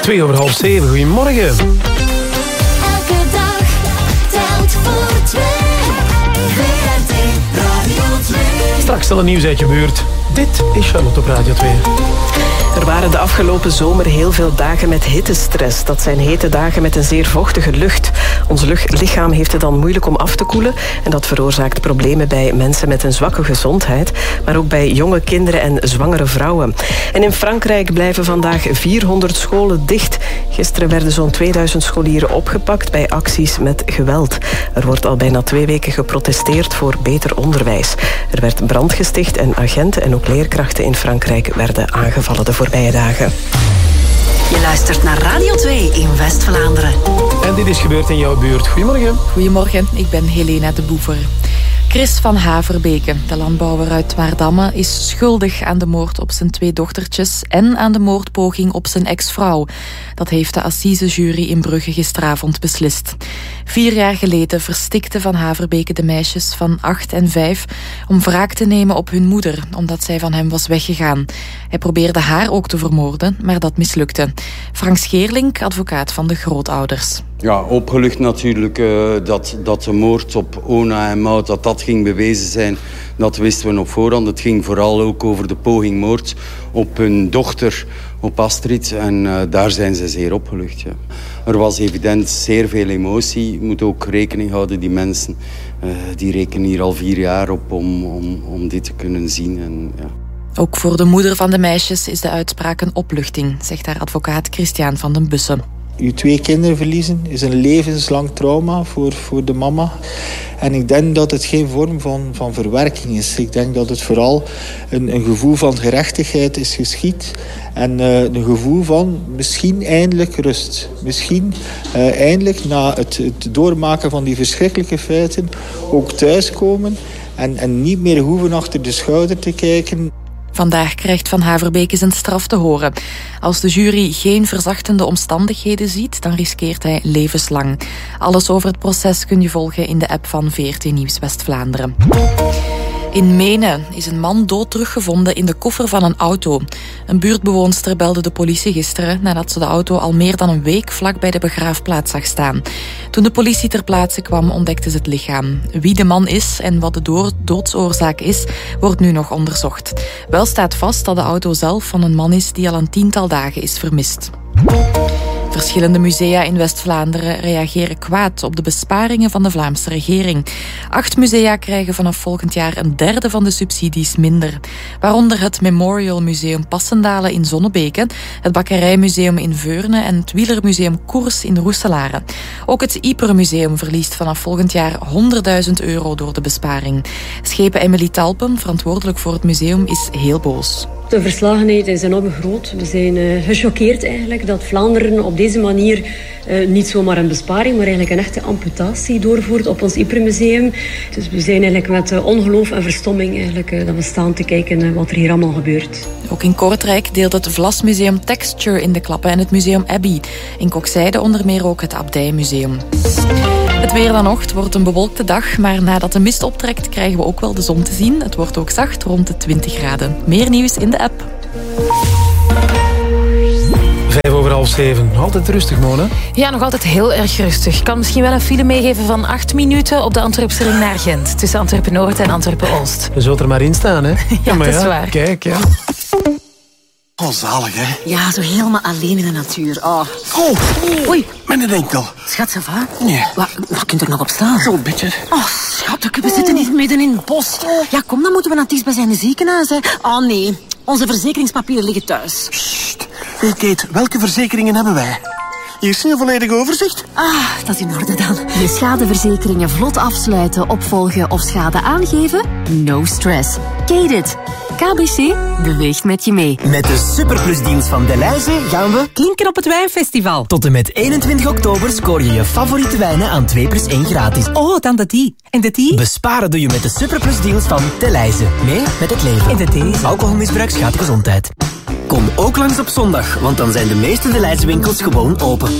7:02. Goedemorgen. Elke dag telt voor twee. VRT Radio 2. Straks al een nieuws uit je buurt. Dit is Charlotte op Radio 2. Er waren de afgelopen zomer heel veel dagen met hittestress. Dat zijn hete dagen met een zeer vochtige lucht. Ons lichaam heeft het dan moeilijk om af te koelen. En dat veroorzaakt problemen bij mensen met een zwakke gezondheid. Maar ook bij jonge kinderen en zwangere vrouwen. En in Frankrijk blijven vandaag 400 scholen dicht. Gisteren werden zo'n 2000 scholieren opgepakt bij acties met geweld. Er wordt al bijna 2 weken geprotesteerd voor beter onderwijs. Er werd brand gesticht en agenten en ook leerkrachten in Frankrijk werden aangevallen de voorbije dagen. Je luistert naar Radio 2 in West-Vlaanderen. En dit is gebeurd in jouw buurt. Goedemorgen. Goedemorgen, ik ben Helena de Boever. Chris van Haverbeke, de landbouwer uit Waardamme, is schuldig aan de moord op zijn 2 dochtertjes en aan de moordpoging op zijn ex-vrouw. Dat heeft de assisejury in Brugge gisteravond beslist. 4 jaar geleden verstikte Van Haverbeke de meisjes van 8 en 5 om wraak te nemen op hun moeder, omdat zij van hem was weggegaan. Hij probeerde haar ook te vermoorden, maar dat mislukte. Frank Scheerlink, advocaat van de grootouders. Ja, opgelucht natuurlijk dat de moord op Ona en Maud dat ging bewezen zijn. Dat wisten we op voorhand. Het ging vooral ook over de poging moord op hun dochter, op Astrid. En daar zijn ze zeer opgelucht. Ja. Er was evident zeer veel emotie. Je moet ook rekening houden, die mensen die rekenen hier al 4 jaar op om dit te kunnen zien. En, ja. Ook voor de moeder van de meisjes is de uitspraak een opluchting, zegt haar advocaat Christian van den Bussen. Je 2 kinderen verliezen is een levenslang trauma voor de mama. En ik denk dat het geen vorm van verwerking is. Ik denk dat het vooral een gevoel van gerechtigheid is geschied. En een gevoel van misschien eindelijk rust. Misschien eindelijk na het doormaken van die verschrikkelijke feiten ook thuiskomen. En niet meer hoeven achter de schouder te kijken. Vandaag krijgt Van Haverbeke zijn straf te horen. Als de jury geen verzachtende omstandigheden ziet, dan riskeert hij levenslang. Alles over het proces kun je volgen in de app van VRT Nieuws West-Vlaanderen. In Menen is een man dood teruggevonden in de koffer van een auto. Een buurtbewoonster belde de politie gisteren nadat ze de auto al meer dan een week vlak bij de begraafplaats zag staan. Toen de politie ter plaatse kwam, ontdekte ze het lichaam. Wie de man is en wat de doodsoorzaak is, wordt nu nog onderzocht. Wel staat vast dat de auto zelf van een man is die al een 10-tal dagen is vermist. Verschillende musea in West-Vlaanderen reageren kwaad op de besparingen van de Vlaamse regering. 8 musea krijgen vanaf volgend jaar een derde van de subsidies minder. Waaronder het Memorial Museum Passendalen in Zonnebeke, het Bakkerijmuseum in Veurne en het Wielermuseum Koers in Roeselare. Ook het Ypermuseum verliest vanaf volgend jaar €100.000 door de besparing. Schepen Emily Talpen, verantwoordelijk voor het museum, is heel boos. De verslagenheid is enorm groot. We zijn gechoqueerd eigenlijk dat Vlaanderen op deze manier niet zomaar een besparing, maar eigenlijk een echte amputatie doorvoert op ons Ypermuseum. Dus we zijn eigenlijk met ongeloof en verstomming eigenlijk dat we staan te kijken wat er hier allemaal gebeurt. Ook in Kortrijk deelt het Vlasmuseum Texture in de klappen en het Museum Abbey. In Kokzijde onder meer ook het Abdijmuseum. Het weer dan nog. Het wordt een bewolkte dag, maar nadat de mist optrekt krijgen we ook wel de zon te zien. Het wordt ook zacht rond de 20 graden. Meer nieuws in de app. 7:05. Altijd rustig, Mona. Ja, nog altijd heel erg rustig. Ik kan misschien wel een file meegeven van 8 minuten op de Antwerpse ring naar Gent. Tussen Antwerpen-Noord en Antwerpen-Oost. Je zult er maar in staan, hè? Ja, maar dat is waar. Kijk, ja. Oh, zalig, hè? Ja, zo helemaal alleen in de natuur. Oh. Oei, mijn enkel. Schat, ça va? Nee. Waar kunt er nog op staan? Zo'n beetje. Oh, schat, we zitten niet midden in het bos. Ja, kom, dan moeten we naar het dichtstbijzijnde ziekenhuis, hè. Oh, nee. Onze verzekeringspapieren liggen thuis. Sst. Hey, Kate, welke verzekeringen hebben wij? Hier is een volledig overzicht. Ah, dat is in orde dan. Je schadeverzekeringen vlot afsluiten, opvolgen of schade aangeven? No stress. Kate it. KBC beweegt met je mee. Met de Superplusdeals van Delhaize gaan we klinken op het wijnfestival. Tot en met 21 oktober scoor je je favoriete wijnen aan 2+1 gratis. Oh, dan de die. En de die? Besparen doe je met de Superplusdeals van Delhaize. Mee met het leven. En de deze. Alcoholmisbruik schaadt gezondheid. Kom ook langs op zondag, want dan zijn de meeste Delhaize winkels gewoon open.